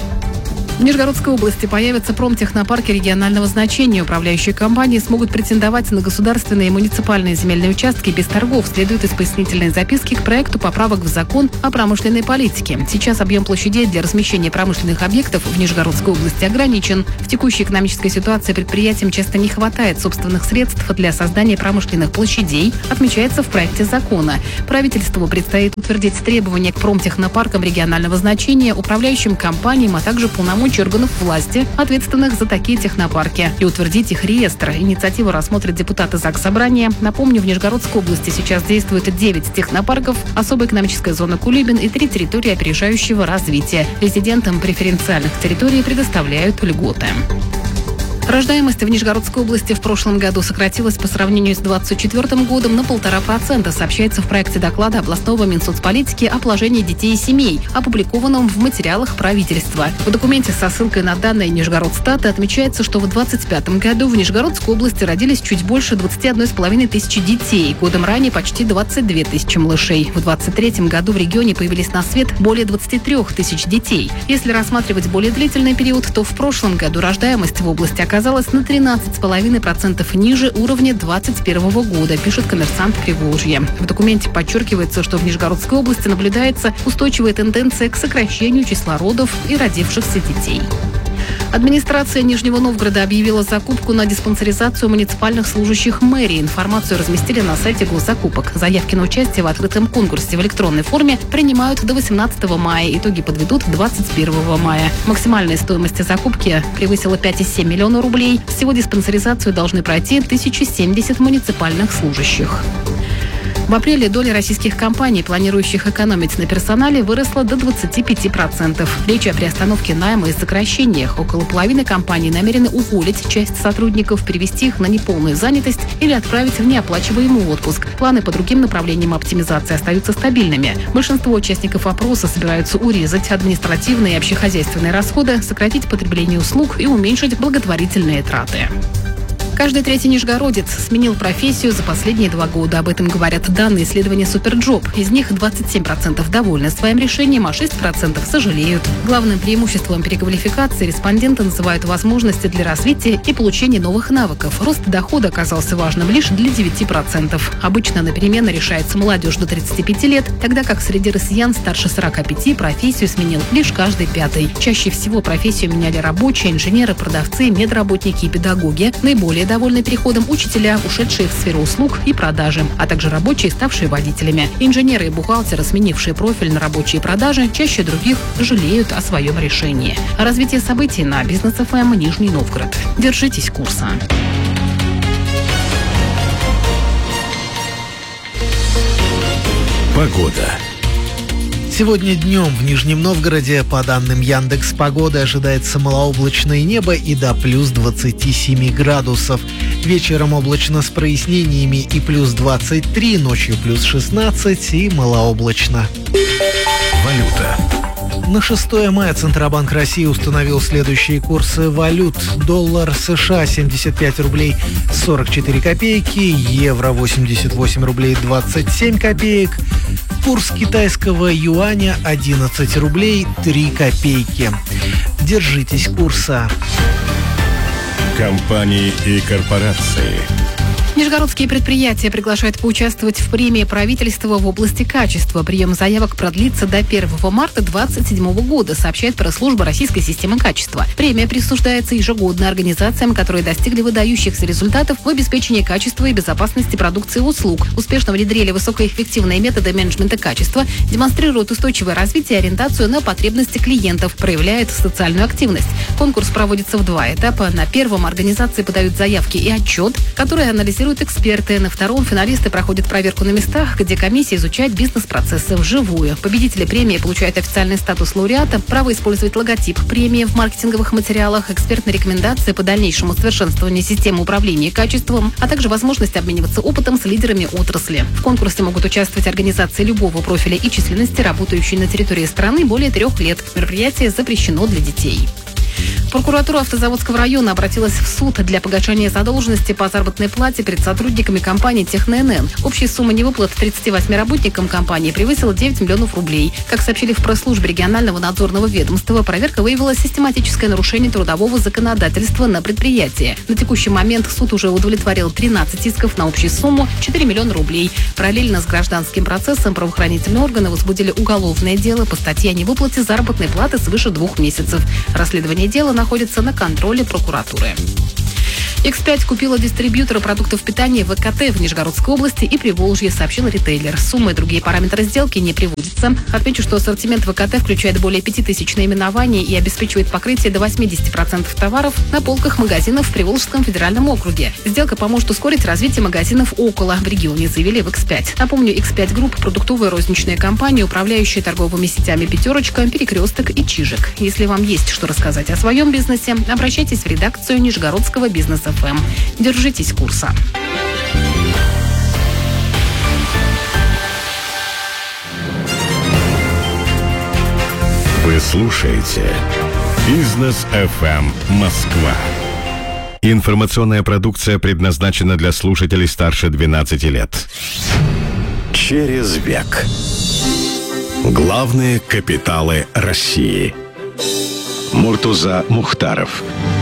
В Нижегородской области появятся промтехнопарки регионального значения. Управляющие компании смогут претендовать на государственные и муниципальные земельные участки без торгов, следует из пояснительной записки к проекту поправок в закон о промышленной политике. Сейчас объем площадей для размещения промышленных объектов в Нижегородской области ограничен. В текущей экономической ситуации предприятиям часто не хватает собственных средств для создания промышленных площадей, отмечается в проекте закона. Правительству предстоит утвердить требования к промтехнопаркам регионального значения, управляющим компаниям, а также полномочия органов власти, ответственных за такие технопарки, и утвердить их реестр. Инициативу рассмотрят депутаты Заксобрания. Напомню, в Нижегородской области сейчас действует 9 технопарков, особая экономическая зона Кулибин и 3 территории опережающего развития. Резидентам преференциальных территорий предоставляют льготы. Рождаемость в Нижегородской области в прошлом году сократилась по сравнению с 2024 годом на 1,5%, сообщается в проекте доклада областного Минсоцполитики о положении детей и семей, опубликованном в материалах правительства. В документе со ссылкой на данные Нижегородстата отмечается, что в 2025 году в Нижегородской области родились чуть больше 21,5 тысячи детей. Годом ранее почти 22 тысячи малышей. В 2023 году в регионе появились на свет более 23 тысяч детей. Если рассматривать более длительный период, то в прошлом году рождаемость в области оказалась на 13,5% ниже уровня 2021 года, пишет «Коммерсант Приволжья». В документе подчеркивается, что в Нижегородской области наблюдается устойчивая тенденция к сокращению числа родов и родившихся детей. Администрация Нижнего Новгорода объявила закупку на диспансеризацию муниципальных служащих мэрии. Информацию разместили на сайте госзакупок. Заявки на участие в открытом конкурсе в электронной форме принимают до 18 мая. Итоги подведут 21 мая. Максимальная стоимость закупки превысила 5,7 миллиона рублей. Всего диспансеризацию должны пройти 1070 муниципальных служащих. В апреле доля российских компаний, планирующих экономить на персонале, выросла до 25%. Речь о приостановке найма и сокращениях. Около половины компаний намерены уволить часть сотрудников, перевести их на неполную занятость или отправить в неоплачиваемый отпуск. Планы по другим направлениям оптимизации остаются стабильными. Большинство участников опроса собираются урезать административные и общехозяйственные расходы, сократить потребление услуг и уменьшить благотворительные траты. Каждый третий нижегородец сменил профессию за последние 2 года. Об этом говорят данные исследования «Суперджоп». Из них 27% довольны своим решением, а 6% сожалеют. Главным преимуществом переквалификации респонденты называют возможности для развития и получения новых навыков. Рост дохода оказался важным лишь для 9%. Обычно на перемены решается молодежь до 35 лет, тогда как среди россиян старше 45 профессию сменил лишь каждый 5-й. Чаще всего профессию меняли рабочие, инженеры, продавцы, медработники и педагоги. Наиболее довольны переходом учителя, ушедшие в сферу услуг и продажи, а также рабочие, ставшие водителями. Инженеры и бухгалтеры, сменившие профиль на рабочие продажи, чаще других жалеют о своем решении. Развитие событий на Бизнес ФМ Нижний Новгород. Держитесь курса. Погода. Сегодня днем в Нижнем Новгороде, по данным Яндекс.Погоды, ожидается малооблачное небо и до плюс 27 градусов. Вечером облачно с прояснениями и плюс 23, ночью плюс 16 и малооблачно. Валюта. На 6 мая Центробанк России установил следующие курсы валют. Доллар США 75 рублей 44 копейки, евро 88 рублей 27 копеек, Курс китайского юаня 11 рублей 3 копейки. Держитесь курса. Компании и корпорации. Нижегородские предприятия приглашают поучаствовать в премии правительства в области качества. Прием заявок продлится до 1 марта 2027 года, сообщает пресс-служба Российской системы качества. Премия присуждается ежегодно организациям, которые достигли выдающихся результатов в обеспечении качества и безопасности продукции и услуг, успешно внедрили высокоэффективные методы менеджмента качества, демонстрируют устойчивое развитие и ориентацию на потребности клиентов, проявляет социальную активность. Конкурс проводится в 2 этапа. На первом организации подают заявки и отчет, который анализируют эксперты. На втором финалисты проходят проверку на местах, где комиссия изучает бизнес-процессы вживую. Победители премии получают официальный статус лауреата, право использовать логотип премии в маркетинговых материалах, экспертные рекомендации по дальнейшему совершенствованию системы управления качеством, а также возможность обмениваться опытом с лидерами отрасли. В конкурсе могут участвовать организации любого профиля и численности, работающие на территории страны более 3 лет. Мероприятие запрещено для детей. Прокуратура Автозаводского района обратилась в суд для погашения задолженности по заработной плате перед сотрудниками компании «Техно-НН». Общая сумма невыплат 38 работникам компании превысила 9 миллионов рублей. Как сообщили в пресс-службе регионального надзорного ведомства, проверка выявила систематическое нарушение трудового законодательства на предприятии. На текущий момент суд уже удовлетворил 13 исков на общую сумму 4 миллиона рублей. Параллельно с гражданским процессом правоохранительные органы возбудили уголовное дело по статье о невыплате заработной платы свыше 2 месяцев. Расследование дела находится на контроле прокуратуры. X5 купила дистрибьютора продуктов питания ВКТ в Нижегородской области и Приволжье, сообщил ритейлер. Суммы и другие параметры сделки не приводятся. Отмечу, что ассортимент ВКТ включает более 5000 наименований и обеспечивает покрытие до 80% товаров на полках магазинов в Приволжском федеральном округе. Сделка поможет ускорить развитие магазинов около в регионе, заявили в X5. Напомню, X5 Групп – продуктовая розничная компания, управляющая торговыми сетями «Пятерочка», «Перекресток» и «Чижик». Если вам есть что рассказать о своем бизнесе, обращайтесь в редакцию Нижегородского бизнеса ФМ. Держитесь курса. Вы слушаете «Бизнес FM Москва». Информационная продукция предназначена для слушателей старше 12 лет. Через век. Главные капиталы России. Муртуза Мухтаров.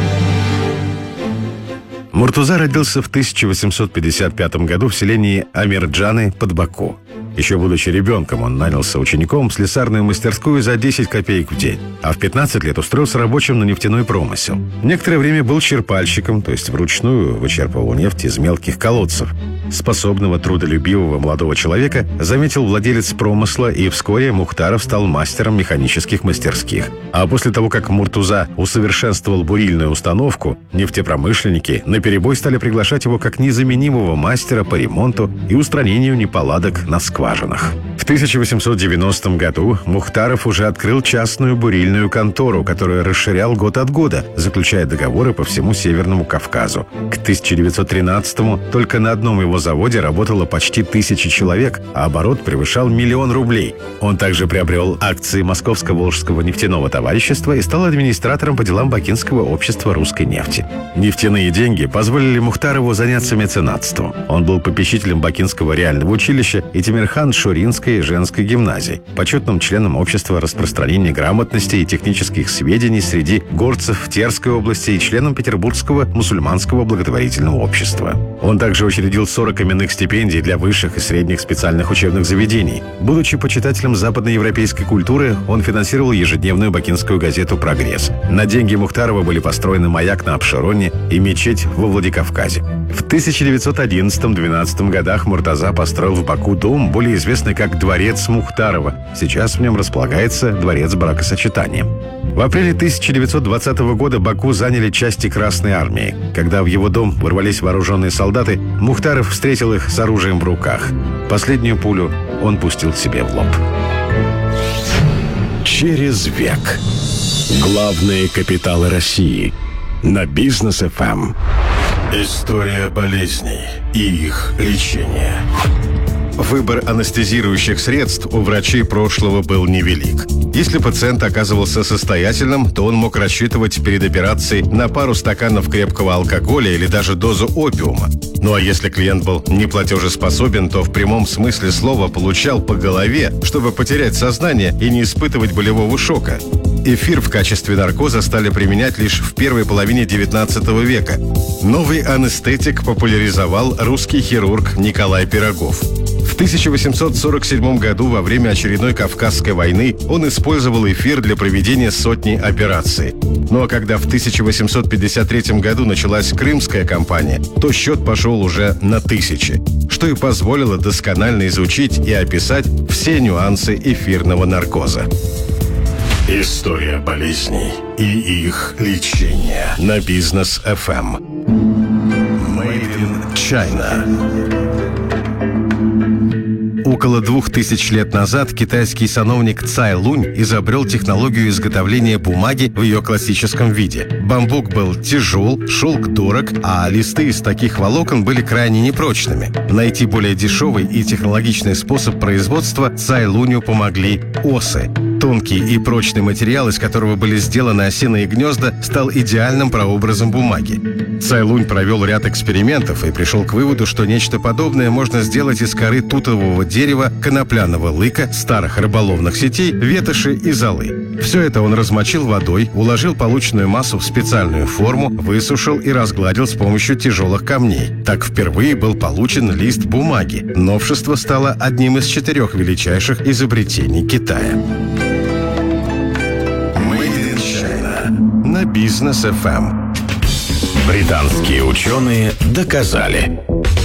Муртуза родился в 1855 году в селении Амирджаны под Баку. Еще будучи ребенком, он нанялся учеником в слесарную мастерскую за 10 копеек в день, а в 15 лет устроился рабочим на нефтяной промысел. Некоторое время был черпальщиком, то есть вручную вычерпывал нефть из мелких колодцев. Способного, трудолюбивого молодого человека заметил владелец промысла, и вскоре Мухтаров стал мастером механических мастерских. А после того, как Муртуза усовершенствовал бурильную установку, нефтепромышленники наперебой стали приглашать его как незаменимого мастера по ремонту и устранению неполадок на скважинах. В 1890 году Мухтаров уже открыл частную бурильную контору, которую расширял год от года, заключая договоры по всему Северному Кавказу. К 1913-му только на одном его заводе работало почти 1000 человек, а оборот превышал 1 000 000 рублей. Он также приобрел акции Московско-Волжского нефтяного товарищества и стал администратором по делам Бакинского общества русской нефти. Нефтяные деньги позволили Мухтарову заняться меценатством. Он был попечителем Бакинского реального училища и Тимирхан-Шуринской женской гимназии, почетным членом общества распространения грамотности и технических сведений среди горцев Терской области и членом Петербургского мусульманского благотворительного общества. Он также учредил 40 именных стипендий для высших и средних специальных учебных заведений. Будучи почитателем западноевропейской культуры, он финансировал ежедневную бакинскую газету «Прогресс». На деньги Мухтарова были построены маяк на Апшероне и мечеть во Владикавказе. В 1911-12 годах Муртаза построил в Баку дом, более известный как Дворец Мухтарова. Сейчас в нем располагается Дворец бракосочетания. В апреле 1920 года Баку заняли части Красной армии. Когда в его дом ворвались вооруженные солдаты, Мухтаров встретил их с оружием в руках. Последнюю пулю он пустил себе в лоб. Через век. Главные капиталы России. На Бизнес FM. История болезней и их лечение. Выбор анестезирующих средств у врачей прошлого был невелик. Если пациент оказывался состоятельным, то он мог рассчитывать перед операцией на пару стаканов крепкого алкоголя или даже дозу опиума. Ну а если клиент был неплатежеспособен, то в прямом смысле слова получал по голове, чтобы потерять сознание и не испытывать болевого шока. Эфир в качестве наркоза стали применять лишь в первой половине XIX века. Новый анестетик популяризовал русский хирург Николай Пирогов. В 1847 году во время очередной Кавказской войны он использовал эфир для проведения сотни операций. Ну а когда в 1853 году началась Крымская кампания, то счет пошел уже на тысячи, что и позволило досконально изучить и описать все нюансы эфирного наркоза. История болезней и их лечение на Бизнес FM. Made in China. Около 2000 лет назад китайский сановник Цай Лунь изобрел технологию изготовления бумаги в ее классическом виде. Бамбук был тяжел, шелк дорог, а листы из таких волокон были крайне непрочными. Найти более дешевый и технологичный способ производства Цай Луню помогли осы. Тонкий и прочный материал, из которого были сделаны осиные гнезда, стал идеальным прообразом бумаги. Цай Лунь провел ряд экспериментов и пришел к выводу, что нечто подобное можно сделать из коры тутового дерева, конопляного лыка, старых рыболовных сетей, ветоши и золы. Все это он размочил водой, уложил полученную массу в специальную форму, высушил и разгладил с помощью тяжелых камней. Так впервые был получен лист бумаги. Новшество стало одним из 4 величайших изобретений Китая. Made in China на Бизнес FM. Британские ученые доказали.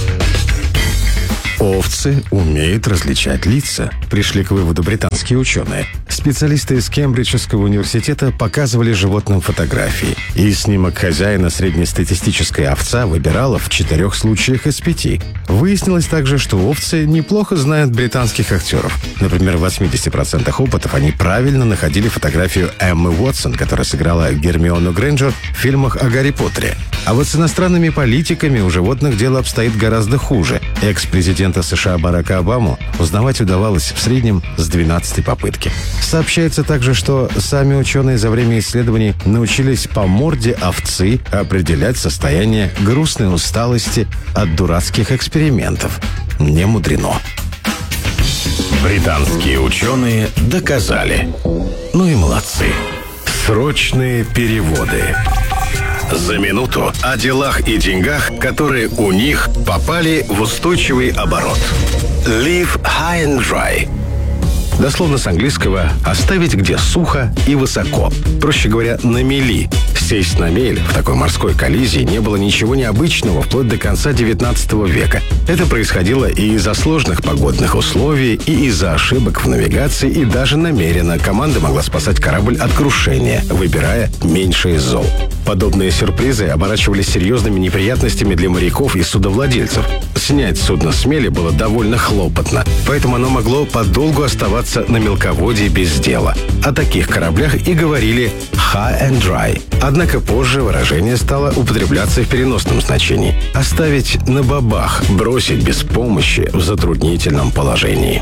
Овцы умеют различать лица, пришли к выводу британские ученые. Специалисты из Кембриджского университета показывали животным фотографии, и снимок хозяина среднестатистической овца выбирала в 4 случаях из 5. Выяснилось также, что овцы неплохо знают британских актеров. Например, в 80% опытов они правильно находили фотографию Эммы Уотсон, которая сыграла Гермиону Грейнджер в фильмах о Гарри Поттере. А вот с иностранными политиками у животных дело обстоит гораздо хуже. Экс-президента США Барака Обаму узнавать удавалось в среднем с 12-й попытки. Сообщается также, что сами ученые за время исследований научились по морде овцы определять состояние грустной усталости от дурацких экспериментов. Не мудрено. Британские ученые доказали. Ну и молодцы. Срочные переводы. За минуту о делах и деньгах, которые у них попали в устойчивый оборот. Live high and dry. Дословно с английского «оставить где сухо и высоко». Проще говоря, на мели. Сесть на мель в такой морской коллизии не было ничего необычного вплоть до конца XIX века. Это происходило и из-за сложных погодных условий, и из-за ошибок в навигации, и даже намеренно команда могла спасать корабль от крушения, выбирая меньшее зол. Подобные сюрпризы оборачивались серьезными неприятностями для моряков и судовладельцев. Снять судно с мели было довольно хлопотно, поэтому оно могло подолгу оставаться на мелководье без дела. О таких кораблях и говорили «high and dry». Однако позже выражение стало употребляться в переносном значении. Оставить на бабах, бросить без помощи в затруднительном положении.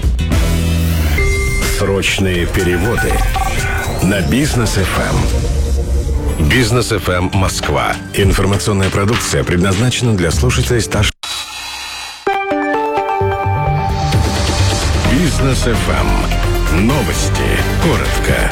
Срочные переводы на Бизнес FM. Бизнес FM Москва. Информационная продукция предназначена для слушателей старше. Бизнес FM. Новости. Коротко.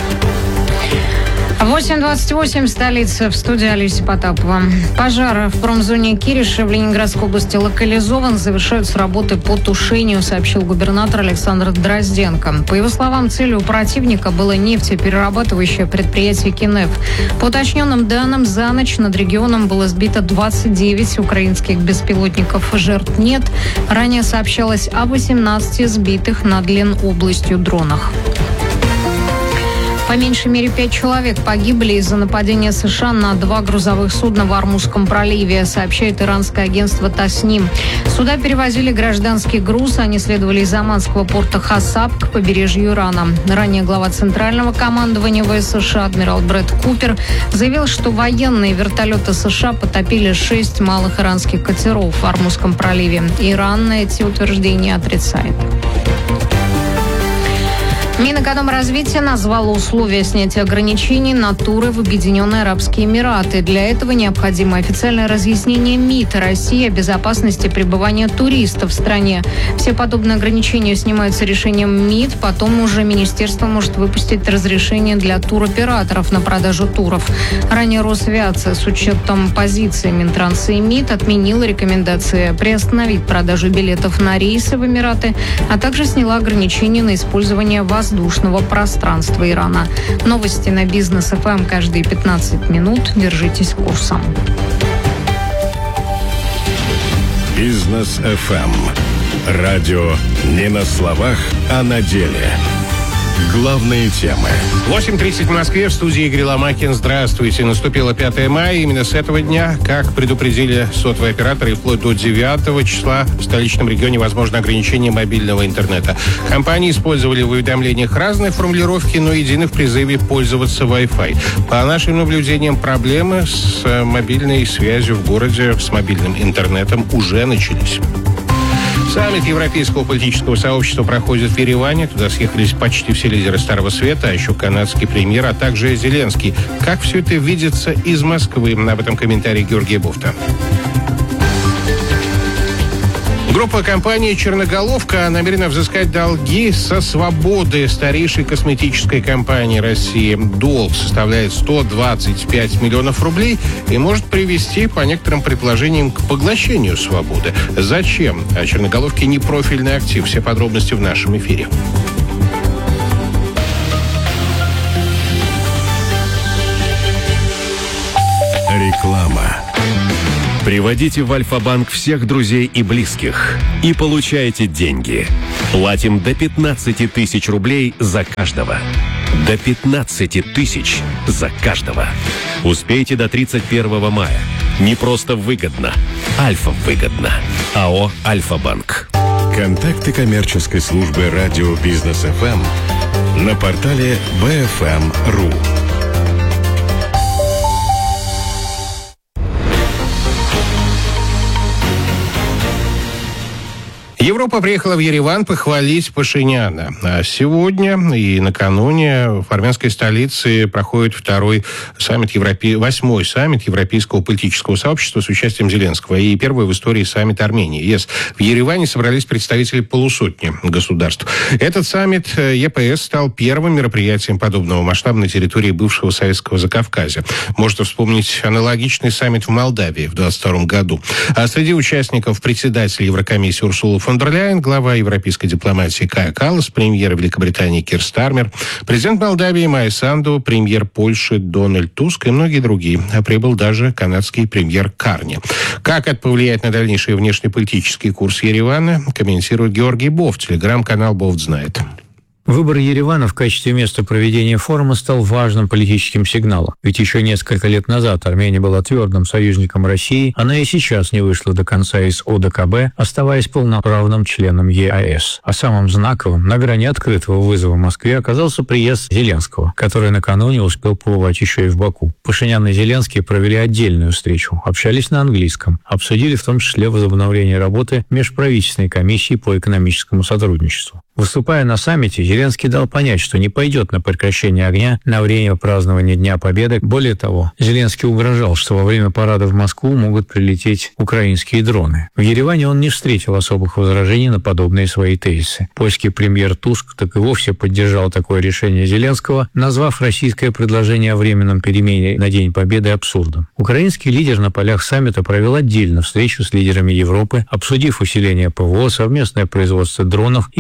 8:28, столица, в студии Олеся Потапова. Пожар в промзоне Кириши в Ленинградской области локализован. Завершаются работы по тушению, сообщил губернатор Александр Дрозденко. По его словам, целью противника было нефтеперерабатывающее предприятие «Кинеф». По уточненным данным, за ночь над регионом было сбито 29 украинских беспилотников. Жертв нет. Ранее сообщалось о 18 сбитых над Ленобластью дронах. По меньшей мере 5 человек погибли из-за нападения США на 2 грузовых судна в Ормузском проливе, сообщает иранское агентство Тасним. Суда перевозили гражданский груз, они следовали из Оманского порта Хасаб к побережью Ирана. Ранее глава Центрального командования ВС США адмирал Брэд Купер заявил, что военные вертолеты США потопили 6 малых иранских катеров в Ормузском проливе. Иран эти утверждения отрицает. Минэкономразвития назвало условия снятия ограничений на туры в Объединенные Арабские Эмираты. Для этого необходимо официальное разъяснение МИД России о безопасности пребывания туристов в стране. Все подобные ограничения снимаются решением МИД, потом уже министерство может выпустить разрешение для туроператоров на продажу туров. Ранее Росавиация с учетом позиции Минтранса и МИД отменила рекомендации приостановить продажу билетов на рейсы в Эмираты, а также сняла ограничения на использование воздушного пространства Ирана. Новости на Бизнес ФМ каждые 15 минут. Держитесь курсом. Бизнес ФМ. Радио не на словах, а на деле. Главные темы. 8:30 в Москве, в студии Игорь Ломакин. Здравствуйте. Наступило 5 мая. Именно с этого дня, как предупредили сотовые операторы, вплоть до 9 числа в столичном регионе возможно ограничение мобильного интернета. Компании использовали в уведомлениях разные формулировки, но едины в призыве пользоваться Wi-Fi. По нашим наблюдениям, проблемы с мобильной связью в городе, с мобильным интернетом уже начались. Саммит Европейского политического сообщества проходит в Ереване. Туда съехались почти все лидеры Старого Света, а еще канадский премьер, а также Зеленский. Как все это видится из Москвы? Об этом комментарий Георгия Буфта. Группа компании «Черноголовка» намерена взыскать долги со свободы старейшей косметической компании России. Долг составляет 125 миллионов рублей и может привести, по некоторым предположениям, к поглощению свободы. Зачем? А «Черноголовки» не профильный актив. Все подробности в нашем эфире. Реклама. Приводите в Альфа-банк всех друзей и близких и получаете деньги. Платим до 15 тысяч рублей за каждого. До 15 тысяч за каждого. Успейте до 31 мая. Не просто выгодно. Альфа выгодно. АО «Альфа-банк». Контакты коммерческой службы радио Бизнес ФМ на портале bfm.ru. Европа приехала в Ереван похвалить Пашиняна. А сегодня и накануне в армянской столице проходит восьмой саммит Европейского политического сообщества с участием Зеленского и первый в истории саммит Армении, ЕС. В Ереване собрались представители полусотни государств. Этот саммит ЕПС стал первым мероприятием подобного масштаба на территории бывшего советского Закавказья. Можно вспомнить аналогичный саммит в Молдавии в 2022 году. А среди участников председатель Еврокомиссии Урсула фон дер Ляйен, глава европейской дипломатии Кая Каллас, премьер Великобритании Кир Стармер, президент Молдавии Майя Санду, премьер Польши Дональд Туск и многие другие. А прибыл даже канадский премьер Карни. Как это повлияет на дальнейший внешнеполитический курс Еревана, комментирует Георгий Бофт, телеграм-канал «Бофт знает». Выбор Еревана в качестве места проведения форума стал важным политическим сигналом. Ведь еще несколько лет назад Армения была твердым союзником России, она и сейчас не вышла до конца из ОДКБ, оставаясь полноправным членом ЕАЭС. А самым знаковым, на грани открытого вызова Москве, оказался приезд Зеленского, который накануне успел побывать еще и в Баку. Пашинян и Зеленский провели отдельную встречу, общались на английском, обсудили в том числе возобновление работы межправительственной комиссии по экономическому сотрудничеству. Выступая на саммите, Зеленский дал понять, что не пойдет на прекращение огня на время празднования Дня Победы. Более того, Зеленский угрожал, что во время парада в Москву могут прилететь украинские дроны. В Ереване он не встретил особых возражений на подобные свои тезисы. Польский премьер Туск так и вовсе поддержал такое решение Зеленского, назвав российское предложение о временном перемене на День Победы абсурдом. Украинский лидер на полях саммита провел отдельно встречу с лидерами Европы, обсудив усиление ПВО, совместное производство дронов и взнос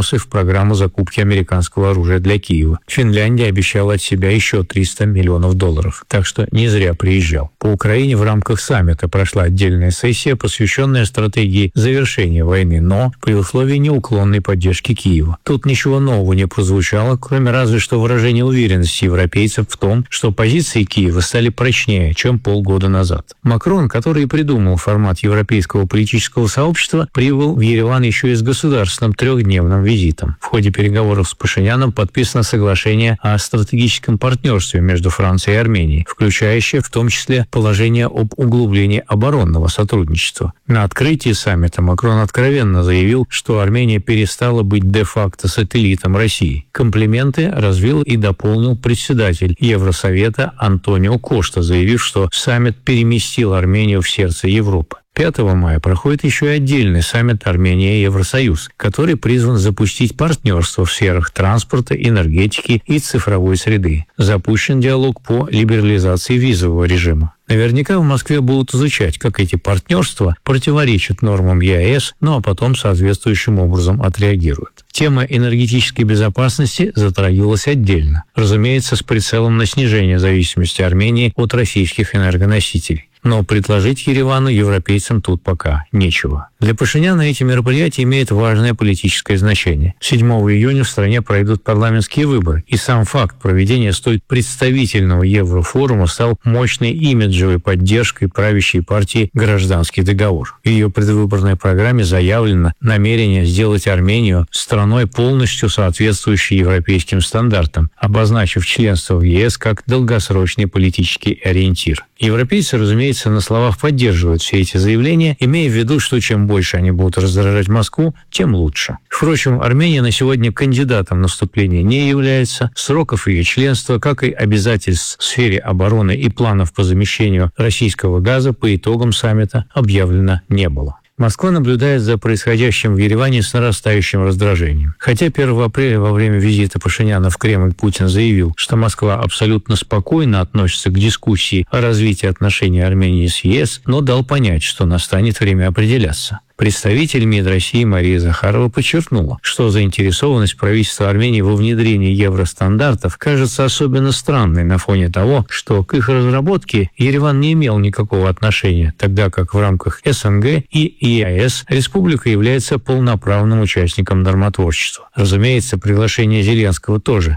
взносы в программу закупки американского оружия для Киева. Финляндия обещала от себя еще $300 миллионов, так что не зря приезжал. По Украине в рамках саммита прошла отдельная сессия, посвященная стратегии завершения войны, но при условии неуклонной поддержки Киева. Тут ничего нового не прозвучало, кроме разве что выражения уверенности европейцев в том, что позиции Киева стали прочнее, чем полгода назад. Макрон, который и придумал формат европейского политического сообщества, прибыл в Ереван еще и с государственным трехдневным визитом. В ходе переговоров с Пашиняном подписано соглашение о стратегическом партнерстве между Францией и Арменией, включающее в том числе положение об углублении оборонного сотрудничества. На открытии саммита Макрон откровенно заявил, что Армения перестала быть де-факто сателлитом России. Комплименты развил и дополнил председатель Евросовета Антонио Кошта, заявив, что саммит переместил Армению в сердце Европы. 5 мая проходит еще и отдельный саммит Армения и Евросоюз, который призван запустить партнерство в сферах транспорта, энергетики и цифровой среды. Запущен диалог по либерализации визового режима. Наверняка в Москве будут изучать, как эти партнерства противоречат нормам ЕАЭС, ну а потом соответствующим образом отреагируют. Тема энергетической безопасности затрагивалась отдельно, разумеется, с прицелом на снижение зависимости Армении от российских энергоносителей. Но предложить Еревану европейцам тут пока нечего. Для Пашиняна эти мероприятия имеют важное политическое значение. 7 июня в стране пройдут парламентские выборы, и сам факт проведения столь представительного Еврофорума стал мощной имиджевой поддержкой правящей партии «Гражданский договор». В ее предвыборной программе заявлено намерение сделать Армению страной, полностью соответствующей европейским стандартам, обозначив членство в ЕС как долгосрочный политический ориентир. Европейцы, разумеется, на словах поддерживают все эти заявления, имея в виду, что чем больше они будут раздражать Москву, тем лучше. Впрочем, Армения на сегодня кандидатом на вступление не является. Сроков ее членства, как и обязательств в сфере обороны и планов по замещению российского газа по итогам саммита объявлено не было. Москва наблюдает за происходящим в Ереване с нарастающим раздражением. Хотя 1 апреля во время визита Пашиняна в Кремль Путин заявил, что Москва абсолютно спокойно относится к дискуссии о развитии отношений Армении с ЕС, но дал понять, что настанет время определяться. Представитель МИД России Мария Захарова подчеркнула, что заинтересованность правительства Армении во внедрении евростандартов кажется особенно странной на фоне того, что к их разработке Ереван не имел никакого отношения, тогда как в рамках СНГ и ЕАЭС республика является полноправным участником нормотворчества. Разумеется, приглашение Зеленского тоже